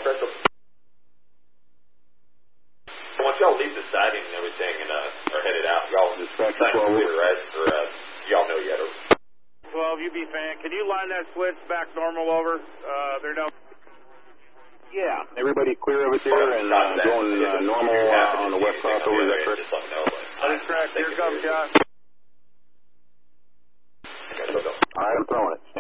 press up. Once y'all leave the siding and everything and are headed out, y'all dispatch clear, right? Or y'all know yet? 12 UB fan, can you line that switch back normal over? They're down. Yeah, everybody clear of it there and going normal on the west crossover. Is that correct? That is correct. Here comes Josh. All right, I'm throwing it.